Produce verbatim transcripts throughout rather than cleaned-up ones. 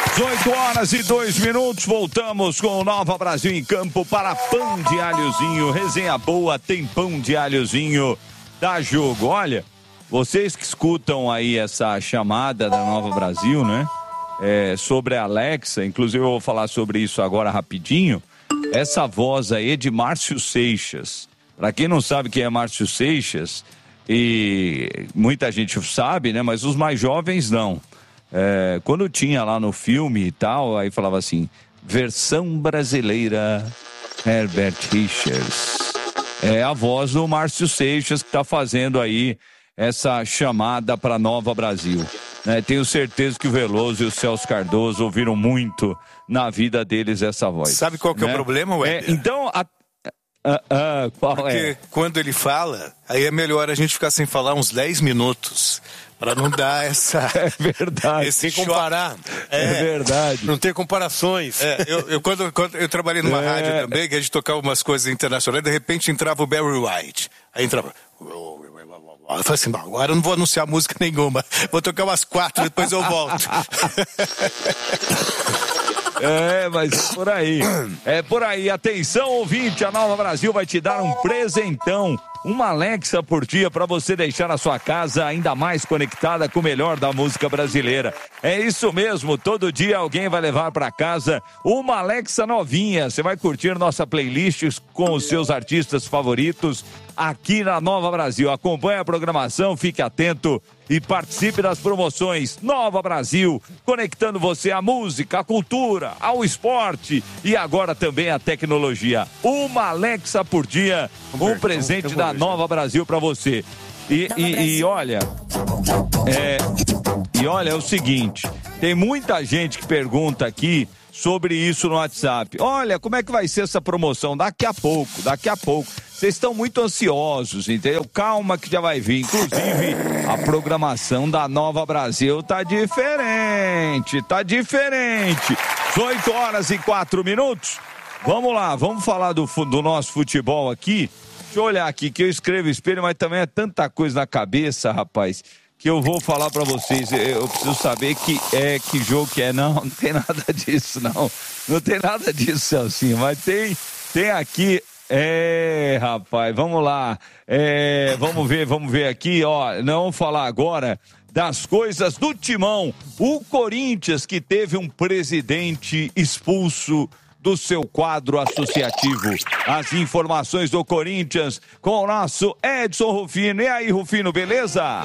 dezoito horas e dois minutos, voltamos com o Nova Brasil em campo para Pão de Alhozinho. Resenha boa, tem Pão de Alhozinho, dá jogo. Olha, vocês que escutam aí essa chamada da Nova Brasil, né? É, sobre a Alexa, inclusive eu vou falar sobre isso agora rapidinho. Essa voz aí é de Márcio Seixas. Para quem não sabe quem é Márcio Seixas, e muita gente sabe, né? Mas os mais jovens não. É, quando tinha lá no filme e tal, aí falava assim, versão brasileira Herbert Richards. É a voz do Márcio Seixas que está fazendo aí essa chamada para Nova Brasil. Né? Tenho certeza que o Veloso e o Celso Cardoso ouviram muito na vida deles essa voz. Sabe qual que né? é o problema, Weber? É, então, a... ah, ah, qual Porque é? quando ele fala, aí é melhor a gente ficar sem falar uns dez minutos. Para não dar essa... É verdade. Esse sem comparar. É, é verdade. Não ter comparações. É, eu, eu, quando, quando eu trabalhei numa é. rádio também, que a gente tocava umas coisas internacionais, de repente entrava o Barry White. Aí entrava... Eu falei assim, agora eu não vou anunciar música nenhuma. Vou tocar umas quatro, depois eu volto. É, mas é por aí. É por aí. Atenção, ouvinte, a Nova Brasil vai te dar um presentão. Uma Alexa por dia para você deixar a sua casa ainda mais conectada com o melhor da música brasileira. É isso mesmo, todo dia alguém vai levar para casa uma Alexa novinha. Você vai curtir nossa playlist com os seus artistas favoritos aqui na Nova Brasil. Acompanhe a programação, fique atento e participe das promoções Nova Brasil, conectando você à música, à cultura, ao esporte e agora também à tecnologia. Uma Alexa por dia, um presente da Nova Brasil para você. E, e, e olha, é, e olha, é o seguinte, tem muita gente que pergunta aqui sobre isso no WhatsApp. Olha, como é que vai ser essa promoção? Daqui a pouco, daqui a pouco. Vocês estão muito ansiosos, entendeu? Calma que já vai vir. Inclusive, a programação da Nova Brasil tá diferente, tá diferente. dezoito horas e quatro minutos. Vamos lá, vamos falar do, do nosso futebol aqui. Deixa eu olhar aqui, que eu escrevo espelho, mas também é tanta coisa na cabeça, rapaz, que eu vou falar pra vocês. Eu preciso saber que é que jogo que é. Não, não tem nada disso, não. Não tem nada disso, Celcinho, mas tem, tem aqui... É, rapaz, vamos lá, é, vamos ver, vamos ver aqui, ó, não vamos falar agora das coisas do Timão, o Corinthians que teve um presidente expulso do seu quadro associativo. As informações do Corinthians com o nosso Edson Rufino. E aí, Rufino, beleza?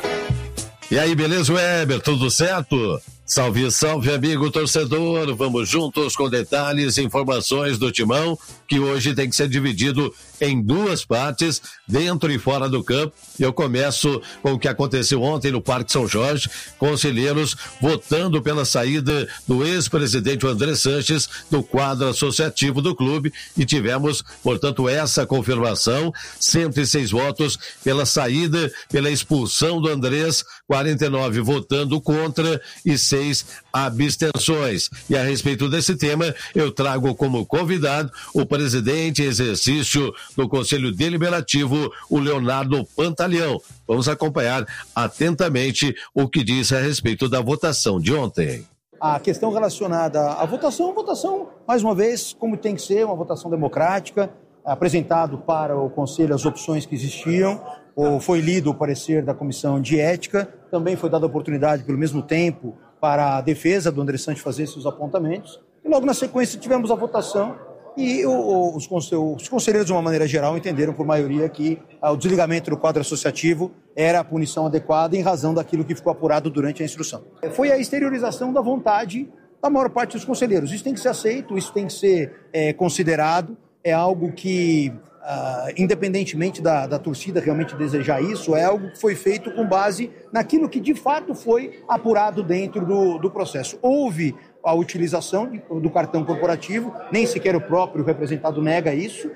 E aí, beleza, Weber, tudo certo? Salve, salve, amigo torcedor, vamos juntos com detalhes e informações do Timão, que hoje tem que ser dividido em duas partes, dentro e fora do campo. Eu começo com o que aconteceu ontem no Parque São Jorge, conselheiros votando pela saída do ex-presidente André Sanches do quadro associativo do clube, e tivemos, portanto, essa confirmação, cento e seis votos pela saída, pela expulsão do Andrés, quarenta e nove votando contra e seis abstenções. E a respeito desse tema, eu trago como convidado o presidente em exercício do Conselho Deliberativo, o Leonardo Pantaleão. Vamos acompanhar atentamente o que diz a respeito da votação de ontem. A questão relacionada à votação, votação, mais uma vez, como tem que ser, uma votação democrática, apresentado para o Conselho as opções que existiam, ou foi lido o parecer da Comissão de Ética, também foi dada a oportunidade, pelo mesmo tempo, para a defesa do André Sanches fazer seus apontamentos, e logo na sequência tivemos a votação, e o, os, os conselheiros, de uma maneira geral, entenderam por maioria que ah, o desligamento do quadro associativo era a punição adequada em razão daquilo que ficou apurado durante a instrução. Foi a exteriorização da vontade da maior parte dos conselheiros. Isso tem que ser aceito, isso tem que ser é, considerado, é algo que, uh, independentemente da, da torcida realmente desejar isso, é algo que foi feito com base naquilo que de fato foi apurado dentro do, do processo. Houve a utilização de, do cartão corporativo, nem sequer o próprio representado nega isso,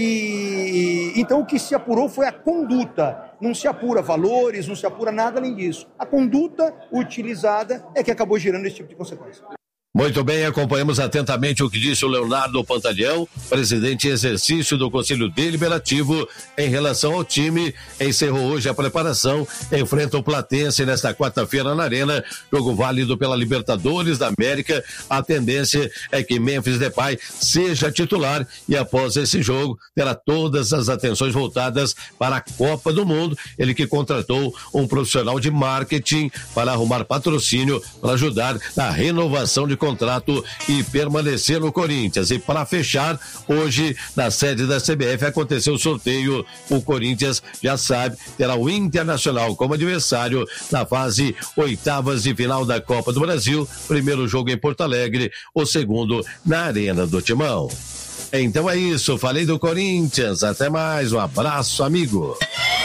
e então o que se apurou foi a conduta. Não se apura valores, não se apura nada além disso. A conduta utilizada é que acabou gerando esse tipo de consequência. Muito bem, acompanhamos atentamente o que disse o Leonardo Pantaleão, presidente em exercício do Conselho Deliberativo, em relação ao time. Encerrou hoje a preparação, enfrenta o Platense nesta quarta-feira na Arena, jogo válido pela Libertadores da América. A tendência é que Memphis Depay seja titular e após esse jogo terá todas as atenções voltadas para a Copa do Mundo. Ele que contratou um profissional de marketing para arrumar patrocínio para ajudar na renovação de contrato e permanecer no Corinthians. E para fechar, hoje na sede da C B F aconteceu o sorteio. O Corinthians já sabe, terá o Internacional como adversário na fase oitavas de final da Copa do Brasil. Primeiro jogo em Porto Alegre, o segundo na Arena do Timão. Então é isso, falei do Corinthians. Até mais, um abraço, amigo.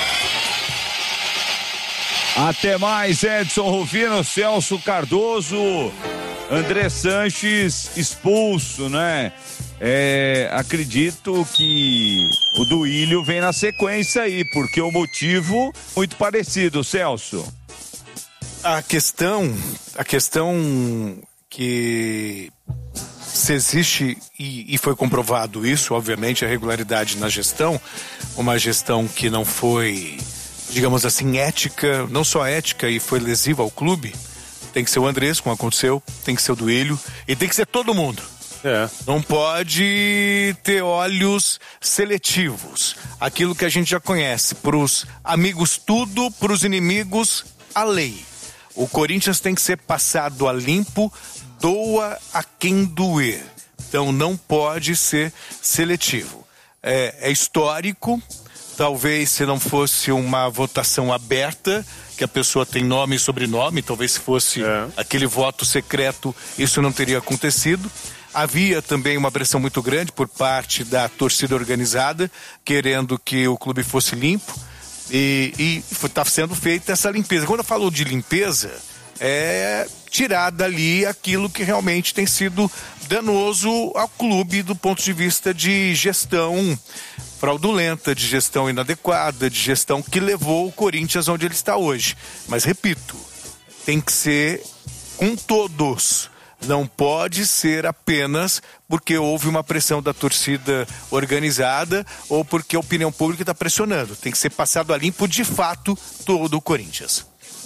Até mais, Edson Rufino, Celso Cardoso. André Sanches expulso, né? É, acredito que o Duílio vem na sequência aí, porque o motivo muito parecido, Celso. A questão, a questão que se existe, e, e foi comprovado isso, obviamente, a regularidade na gestão, uma gestão que não foi, digamos assim, ética, não só ética e foi lesiva ao clube. Tem que ser o Andrés, como aconteceu, tem que ser o Duílio e tem que ser todo mundo. É. Não pode ter olhos seletivos. Aquilo que a gente já conhece, pros amigos tudo, pros inimigos a lei. O Corinthians tem que ser passado a limpo, doa a quem doer. Então não pode ser seletivo. É, é histórico, talvez se não fosse uma votação aberta, que a pessoa tem nome e sobrenome, talvez se fosse é. aquele voto secreto, isso não teria acontecido. Havia também uma pressão muito grande por parte da torcida organizada, querendo que o clube fosse limpo, e está sendo feita essa limpeza. Quando eu falo de limpeza, é tirar dali aquilo que realmente tem sido danoso ao clube do ponto de vista de gestão fraudulenta, de gestão inadequada, de gestão que levou o Corinthians onde ele está hoje. Mas repito, tem que ser com todos. Não pode ser apenas porque houve uma pressão da torcida organizada ou porque a opinião pública está pressionando. Tem que ser passado a limpo de fato todo o Corinthians.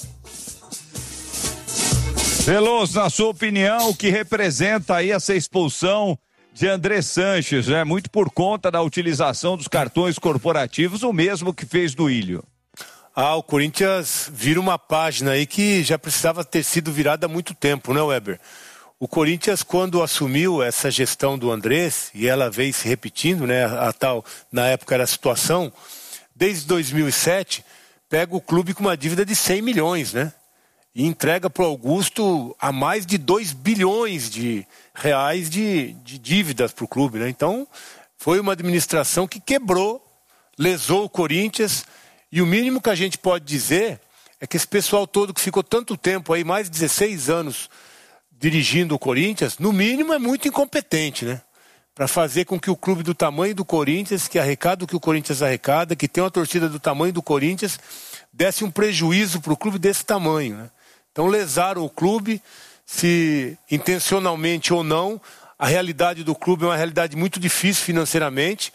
Veloso, na sua opinião, o que representa aí essa expulsão de André Sanches, né? Muito por conta da utilização dos cartões corporativos, o mesmo que fez Duílio. Ah, o Corinthians vira uma página aí que já precisava ter sido virada há muito tempo, né, Weber? O Corinthians, quando assumiu essa gestão do Andrés, e ela veio se repetindo, né, a tal, na época era a situação, desde dois mil e sete, pega o clube com uma dívida de cem milhões, né? E entrega para o Augusto a mais de dois bilhões de reais de, de dívidas para o clube, né? Então, foi uma administração que quebrou, lesou o Corinthians, e o mínimo que a gente pode dizer é que esse pessoal todo que ficou tanto tempo aí, mais de dezesseis anos, dirigindo o Corinthians, no mínimo é muito incompetente, né? Para fazer com que o clube do tamanho do Corinthians, que arrecada o que o Corinthians arrecada, que tem uma torcida do tamanho do Corinthians, desse um prejuízo para o clube desse tamanho, né? Então lesaram o clube, se intencionalmente ou não. A realidade do clube é uma realidade muito difícil financeiramente.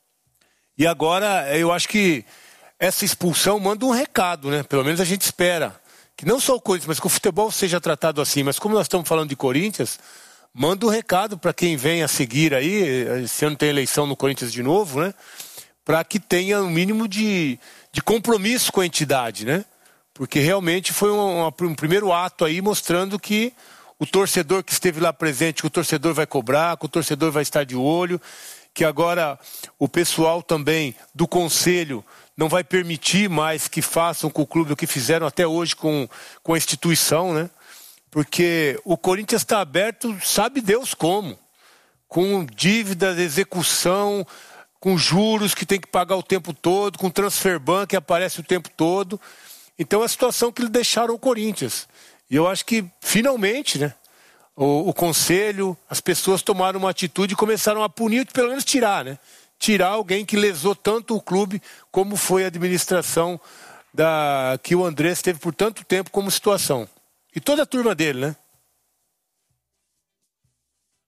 E agora eu acho que essa expulsão manda um recado, né? Pelo menos a gente espera. Que não só o Corinthians, mas que o futebol seja tratado assim. Mas como nós estamos falando de Corinthians, manda um recado para quem vem a seguir aí. Esse ano tem eleição no Corinthians de novo, né? Para que tenha um mínimo de, de compromisso com a entidade, né? Porque realmente foi um, um primeiro ato aí mostrando que o torcedor que esteve lá presente, que o torcedor vai cobrar, que o torcedor vai estar de olho, que agora o pessoal também do conselho não vai permitir mais que façam com o clube o que fizeram até hoje com, com a instituição, né? Porque o Corinthians está aberto, sabe Deus como, com dívidas, execução, com juros que tem que pagar o tempo todo, com transfer ban que aparece o tempo todo. Então é a situação que eles deixaram o Corinthians. E eu acho que, finalmente, né, o, o conselho, as pessoas tomaram uma atitude e começaram a punir, pelo menos tirar, né? Tirar alguém que lesou tanto o clube, como foi a administração da, que o Andrés teve por tanto tempo como situação. E toda a turma dele, né?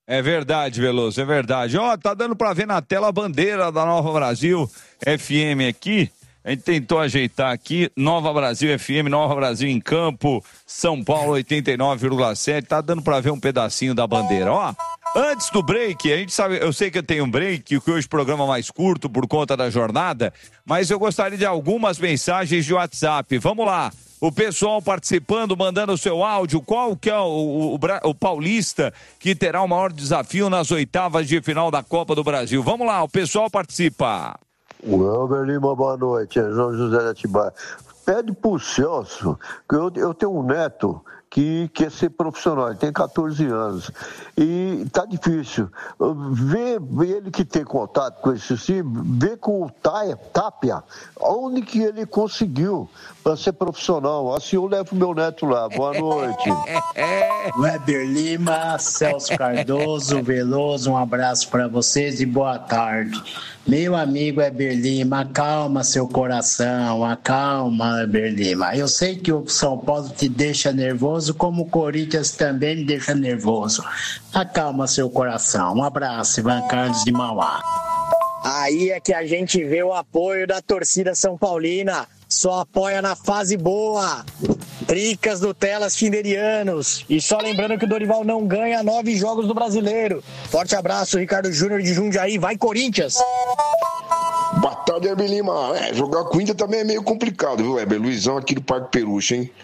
É verdade, Veloso, é verdade. Ó, tá dando pra ver na tela a bandeira da Nova Brasil F M aqui. A gente tentou ajeitar aqui, Nova Brasil F M, Nova Brasil em Campo, São Paulo oitenta e nove vírgula sete, tá dando pra ver um pedacinho da bandeira, ó. Antes do break, a gente sabe, eu sei que eu tenho um break, que hoje o programa é mais curto por conta da jornada, mas eu gostaria de algumas mensagens de WhatsApp, vamos lá. O pessoal participando, mandando o seu áudio, qual que é o, o, o, o paulista que terá o maior desafio nas oitavas de final da Copa do Brasil? Vamos lá, o pessoal participa. O Elber Lima, boa noite, é João José de Atibaia. Pede pro Celso, que eu, eu tenho um neto que quer ser profissional, ele tem catorze anos, e tá difícil. Vê, vê ele que tem contato com esse sim, vê com o Tapia, onde que ele conseguiu para ser profissional. Assim eu levo meu neto lá. Boa noite. Weber Lima, Celso Cardoso, Veloso, um abraço para vocês e boa tarde. Meu amigo Weber Lima, acalma seu coração, acalma, Weber Lima. Eu sei que o São Paulo te deixa nervoso, como o Corinthians também me deixa nervoso. Acalma seu coração. Um abraço, Ivan Carlos de Mauá. Aí é que a gente vê o apoio da torcida São Paulina. Só apoia na fase boa. Tricas, Nutelas, Tinderianos. E só lembrando que o Dorival não ganha nove jogos do Brasileiro. Forte abraço, Ricardo Júnior de Jundiaí. Vai, Corinthians! Boa tarde, Weber Lima. É, jogar com o Inter também é meio complicado, viu, Weber? Luizão aqui do Parque Peruche, hein?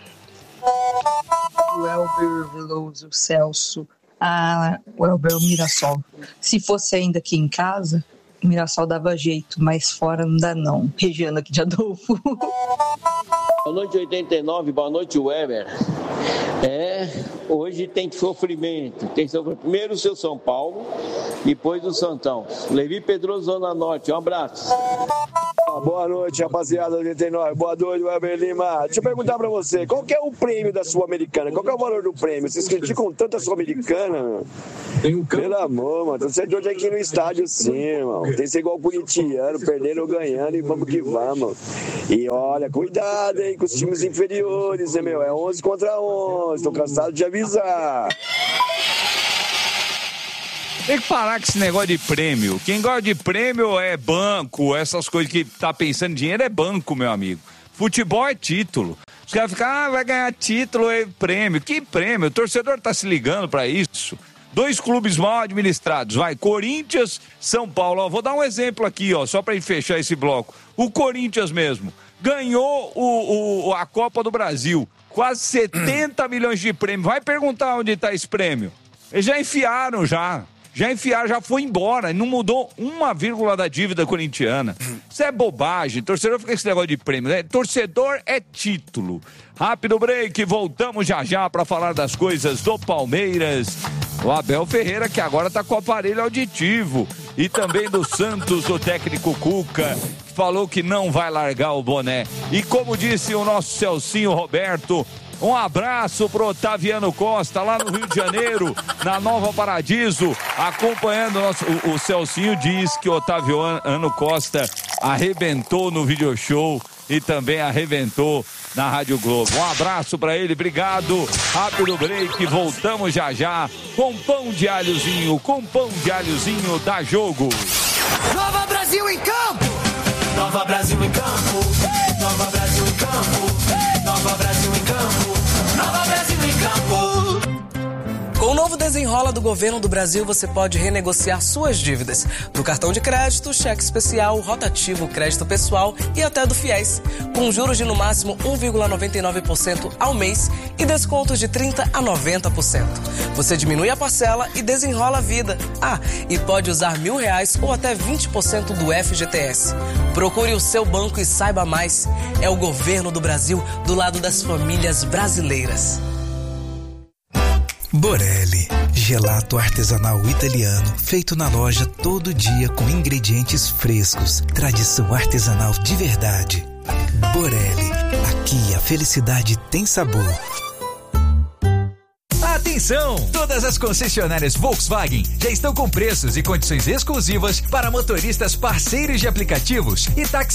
O Elber, Veloso, Celso. Ah, o Elber, o Mirassol. Se fosse ainda aqui em casa, o Mirassol dava jeito, mas fora não dá não. Regiano aqui de Adolfo. Boa noite, oitenta e nove, boa noite, Weber. É, hoje tem sofrimento. Tem sofrimento. Primeiro o seu São Paulo, depois o Santão. Levi Pedroso, Zona Norte, um abraço. Boa noite, rapaziada oitenta e nove. Boa noite, Weber Lima. Deixa eu perguntar pra você, qual que é o prêmio da Sul-Americana? Qual que é o valor do prêmio? Vocês criticam tanto a Sul-Americana, meu? Pelo amor, mano. Torcedor tem que ir no estádio sim, irmão. Tem que ser igual o corintiano, perdendo ou ganhando, e vamos que vamos. E olha, cuidado, hein, com os times inferiores, hein, meu? É onze contra onze. Tô cansado de avisar. Tem que parar com esse negócio de prêmio. Quem gosta de prêmio é banco, essas coisas que tá pensando em dinheiro é banco, meu amigo. Futebol é título. Os caras ficam, ah, vai ganhar título e prêmio. Que prêmio? O torcedor tá se ligando pra isso. Dois clubes mal administrados, vai, Corinthians, São Paulo. Ó, vou dar um exemplo aqui, ó, só pra gente fechar esse bloco. O Corinthians mesmo ganhou o, o, a Copa do Brasil, quase setenta milhões de prêmio. Vai perguntar onde tá esse prêmio. Eles já enfiaram, já. Já enfiaram, já foi embora, não mudou uma vírgula da dívida corintiana. Isso é bobagem, torcedor fica com esse negócio de prêmio, né? Torcedor é título. Rápido break, voltamos já já para falar das coisas do Palmeiras. O Abel Ferreira, que agora tá com o aparelho auditivo. E também do Santos, o técnico Cuca, que falou que não vai largar o boné. E como disse o nosso Celcinho Roberto, um abraço pro Otaviano Costa, lá no Rio de Janeiro, na Nova Paradiso, acompanhando o nosso, o, o Celcinho diz que o Otaviano Costa arrebentou no video show e também arrebentou na Rádio Globo. Um abraço pra ele, obrigado. Rápido break, voltamos já já com pão de alhozinho, com pão de alhozinho da Jogo. Nova Brasil em campo! Nova Brasil em campo! Nova Brasil em campo! Nova Brasil em campo! Nova Brasil em campo! Com o novo Desenrola do Governo do Brasil, você pode renegociar suas dívidas do cartão de crédito, cheque especial, rotativo, crédito pessoal e até do Fiéis, com juros de no máximo um vírgula noventa e nove por cento ao mês e descontos de trinta por cento a noventa por cento. Você diminui a parcela e desenrola a vida. Ah, e pode usar mil reais ou até vinte por cento do F G T S. Procure o seu banco e saiba mais. É o Governo do Brasil do lado das famílias brasileiras. Borelli, gelato artesanal italiano, feito na loja todo dia com ingredientes frescos, tradição artesanal de verdade. Borelli, aqui a felicidade tem sabor. Atenção! Todas as concessionárias Volkswagen já estão com preços e condições exclusivas para motoristas parceiros de aplicativos e táxi